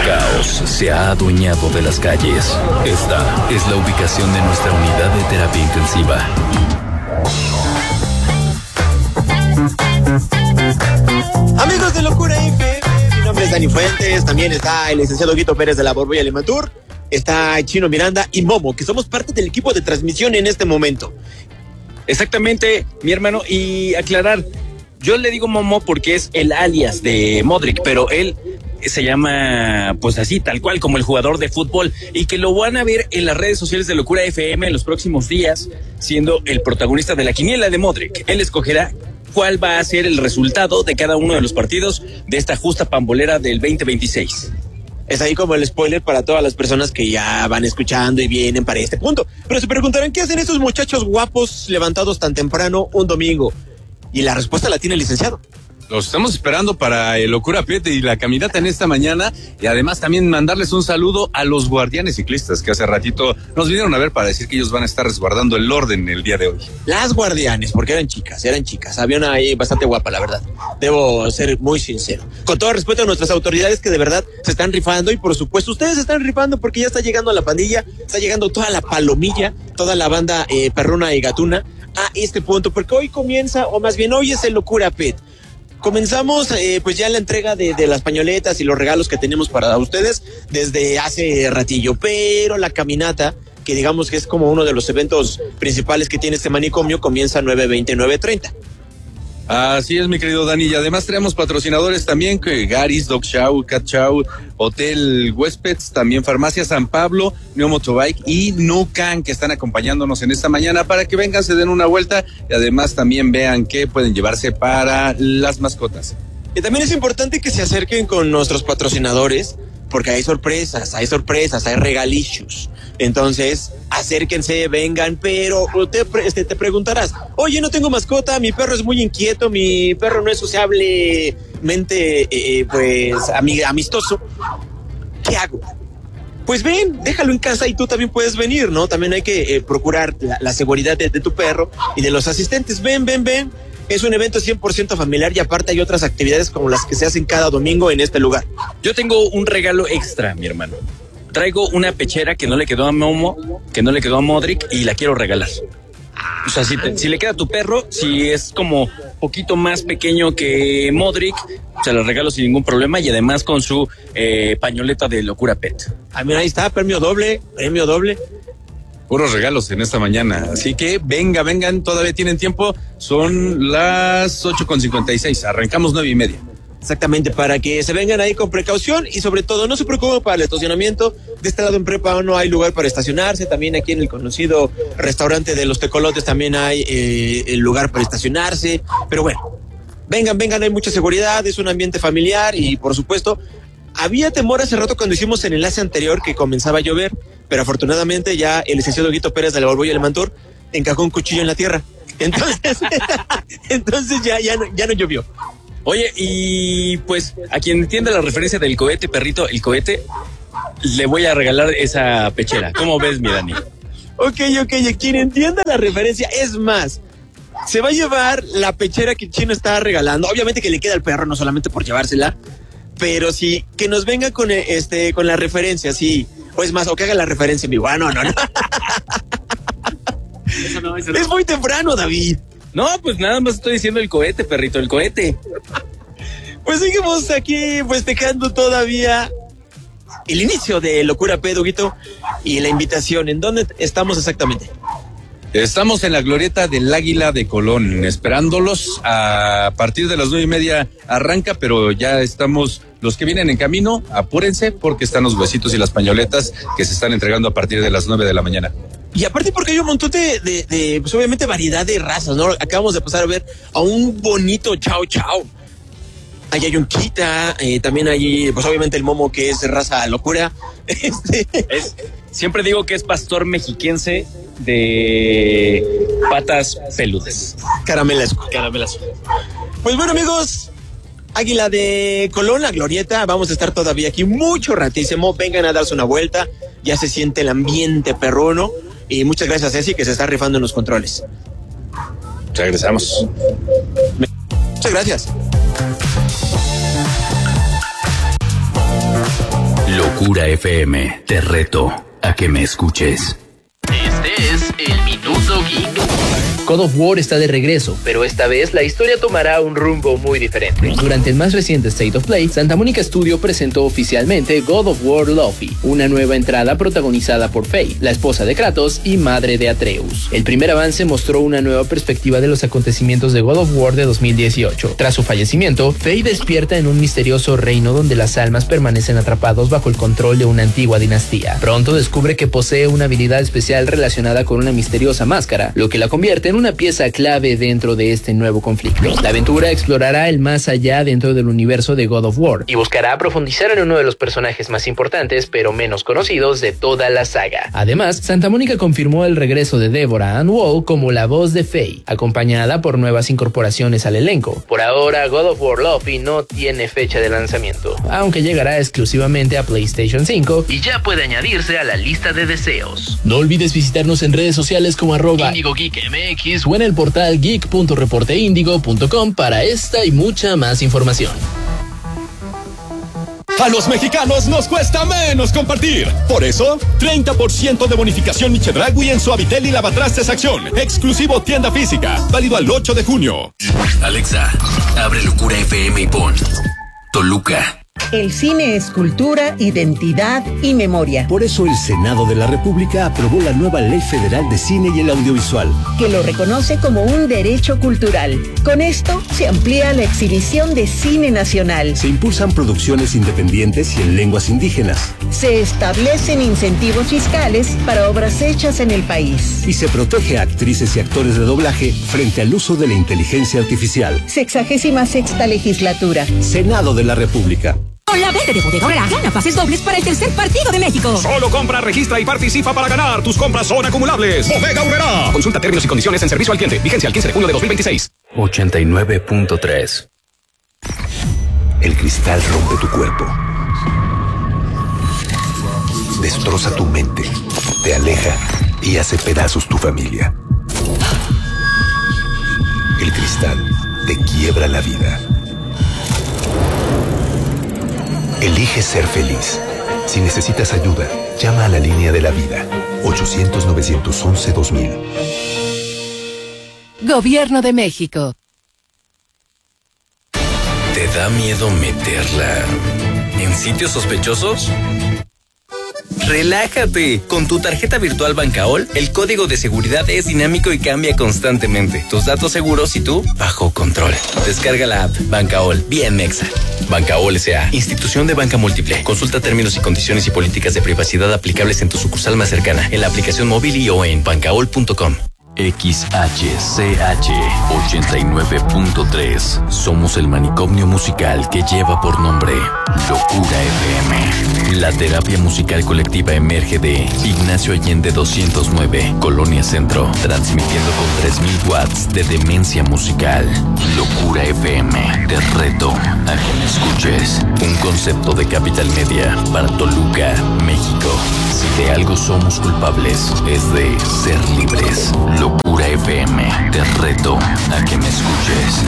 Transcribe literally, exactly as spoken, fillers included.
caos se ha adueñado de las calles. Esta es la ubicación de nuestra unidad de terapia intensiva. Amigos de Locura F M, mi nombre es Dani Fuentes, también está el licenciado Guito Pérez de la Borbolla Limantur, está Chino Miranda y Momo, que somos parte del equipo de transmisión en este momento. Exactamente, mi hermano, y aclarar, yo le digo Momo porque es el alias de Modric, pero él se llama pues así, tal cual como el jugador de fútbol, y que lo van a ver en las redes sociales de Locura F M en los próximos días, siendo el protagonista de la quiniela de Modric. Él escogerá cuál va a ser el resultado de cada uno de los partidos de esta justa pambolera del veinte veintiséis. Es ahí como el spoiler para todas las personas que ya van escuchando y vienen para este punto. Pero se preguntarán, ¿qué hacen estos muchachos guapos levantados tan temprano un domingo? Y la respuesta la tiene el licenciado. Los estamos esperando para el Locura Pete y la caminata en esta mañana, y además también mandarles un saludo a los guardianes ciclistas que hace ratito nos vinieron a ver para decir que ellos van a estar resguardando el orden el día de hoy. Las guardianes, porque eran chicas, eran chicas, había una ahí bastante guapa, la verdad. Debo ser muy sincero. Con todo respeto a nuestras autoridades que de verdad se están rifando, y por supuesto ustedes se están rifando porque ya está llegando la pandilla, está llegando toda la palomilla, toda la banda eh, perruna y gatuna a este punto, porque hoy comienza, o más bien hoy es el Locura Pet. Comenzamos eh, pues ya la entrega de, de las pañoletas y los regalos que tenemos para ustedes desde hace ratillo, pero la caminata, que digamos que es como uno de los eventos principales que tiene este manicomio, comienza a nueve veinte, nueve treinta. Así es, mi querido Dani, y además tenemos patrocinadores también, que Garis, Dog Chow, Cat Chow, Hotel Huéspedes, también Farmacia San Pablo, Neo Motobike y Nucan, que están acompañándonos en esta mañana para que vengan, se den una vuelta y además también vean qué pueden llevarse para las mascotas. Y también es importante que se acerquen con nuestros patrocinadores, porque hay sorpresas, hay sorpresas, hay regalillos. Entonces, acérquense, vengan, pero te, este, te preguntarás, oye, no tengo mascota, mi perro es muy inquieto, mi perro no es sociablemente, eh, pues, amig- amistoso. ¿Qué hago? Pues ven, déjalo en casa y tú también puedes venir, ¿no? También hay que eh, procurar la, la seguridad de, de tu perro y de los asistentes. Ven, ven, ven. Es un evento cien por ciento familiar y aparte hay otras actividades como las que se hacen cada domingo en este lugar. Yo tengo un regalo extra, mi hermano. Traigo una pechera que no le quedó a Momo, que no le quedó a Modric, y la quiero regalar. O sea, si, te, si le queda a tu perro, si es como poquito más pequeño que Modric, se lo regalo sin ningún problema, y además con su eh, pañoleta de Locura Pet. Ah, mira, ahí está, premio doble, premio doble. Puros regalos en esta mañana, así que venga, vengan, todavía tienen tiempo, son las ocho con cincuenta y seis, arrancamos nueve y media. Exactamente, para que se vengan ahí con precaución y sobre todo no se preocupen para el estacionamiento. De este lado en Prepa no hay lugar para estacionarse, también aquí en el conocido restaurante de los Tecolotes también hay eh, el lugar para estacionarse, pero bueno, vengan, vengan, hay mucha seguridad, es un ambiente familiar y por supuesto, había temor hace rato cuando hicimos el enlace anterior que comenzaba a llover, pero afortunadamente ya el licenciado Guito Pérez de la Borbolla Limantur encajó un cuchillo en la tierra, entonces, entonces ya, ya, no, ya no llovió. Oye, y pues a quien entienda la referencia del cohete, perrito, el cohete, le voy a regalar esa pechera. ¿Cómo ves, mi Dani? Ok, ok, y quien entienda la referencia, es más, se va a llevar la pechera que el Chino está regalando. Obviamente que le queda al perro, no solamente por llevársela, pero sí, que nos venga con este, con la referencia, sí. O es más, o que haga la referencia en vivo. Ah, no, no, no. Eso no, eso no. Es muy temprano, David. No, pues nada más estoy diciendo el cohete, perrito, el cohete. Pues seguimos aquí festejando todavía el inicio de Locura Pedo, Guito, y la invitación. ¿En dónde estamos exactamente? Estamos en la glorieta del Águila de Colón, esperándolos. A partir de las nueve y media arranca, pero ya estamos, los que vienen en camino, apúrense porque están los huesitos y las pañoletas que se están entregando a partir de las nueve de la mañana. Y aparte porque hay un montón de, de, de, pues obviamente variedad de razas, ¿no? Acabamos de pasar a ver a un bonito Chao Chao. Ahí hay un Kita, eh, también hay, pues obviamente el Momo que es de raza locura. Este... Es, siempre digo que es pastor mexiquense de patas peludas. Caramelasco. Caramelasco. Pues bueno, amigos, Águila de Colón, la glorieta, vamos a estar todavía aquí mucho ratísimo. Vengan a darse una vuelta, ya se siente el ambiente perruno. Y muchas gracias, Ceci, que se está rifando en los controles. Regresamos. Muchas gracias. Locura F M, te reto a que me escuches. Este es el Minuto Geek. God of War está de regreso, pero esta vez la historia tomará un rumbo muy diferente. Durante el más reciente State of Play, Santa Monica Studio presentó oficialmente God of War Luffy, una nueva entrada protagonizada por Faye, la esposa de Kratos y madre de Atreus. El primer avance mostró una nueva perspectiva de los acontecimientos de God of War de dos mil dieciocho. Tras su fallecimiento, Faye despierta en un misterioso reino donde las almas permanecen atrapados bajo el control de una antigua dinastía. Pronto descubre que posee una habilidad especial relacionada con una misteriosa máscara, lo que la convierte en una pieza clave dentro de este nuevo conflicto. La aventura explorará el más allá dentro del universo de God of War y buscará profundizar en uno de los personajes más importantes pero menos conocidos de toda la saga. Además, Santa Mónica confirmó el regreso de Deborah Ann Woll como la voz de Faye, acompañada por nuevas incorporaciones al elenco. Por ahora, God of War Luffy no tiene fecha de lanzamiento, aunque llegará exclusivamente a PlayStation cinco y ya puede añadirse a la lista de deseos. No olvides visitarnos en redes sociales como arroba Indigo Geek M X o en el portal geek punto reporteindigo punto com para esta y mucha más información. A los mexicanos nos cuesta menos compartir. Por eso, treinta por ciento de bonificación Chedragui en Suavitel y Lavatrastes Acción. Exclusivo tienda física. Válido al ocho de junio. Alexa, abre Locura F M y pon Toluca. El cine es cultura, identidad y memoria. Por eso el Senado de la República aprobó la nueva Ley Federal de Cine y el Audiovisual, que lo reconoce como un derecho cultural. Con esto se amplía la exhibición de cine nacional. Se impulsan producciones independientes y en lenguas indígenas. Se establecen incentivos fiscales para obras hechas en el país. Y se protege a actrices y actores de doblaje frente al uso de la inteligencia artificial. Sexagésima sexta legislatura. Senado de la República. Con la verde de Bodega Aurrerá, gana pases dobles para el tercer partido de México. Solo compra, registra y participa para ganar. Tus compras son acumulables. Bodega Aurrerá. Consulta términos y condiciones en servicio al cliente. Vigencia al quince de junio de dos mil veintiséis. ochenta y nueve punto tres. El cristal rompe tu cuerpo. Destroza tu mente. Te aleja y hace pedazos tu familia. El cristal te quiebra la vida. Elige ser feliz. Si necesitas ayuda, llama a la línea de la vida. ochocientos, novecientos once, dos mil. Gobierno de México. ¿Te da miedo meterla en sitios sospechosos? Relájate. Con tu tarjeta virtual Bancaol, el código de seguridad es dinámico y cambia constantemente. Tus datos seguros y tú bajo control. Descarga la app Bancaol bien mexa. Bancaol S A, institución de banca múltiple. Consulta términos y condiciones y políticas de privacidad aplicables en tu sucursal más cercana, en la aplicación móvil y o en bancaol punto com. X H C H ochenta y nueve punto tres. Somos el manicomio musical que lleva por nombre Locura F M. La terapia musical colectiva emerge de Ignacio Allende doscientos nueve, Colonia Centro, transmitiendo con tres mil watts de demencia musical. Locura F M, te reto a que me escuches. Un concepto de Capital Media para Toluca, México. Si de algo somos culpables, es de ser libres. Locura F M, te reto a que me escuches.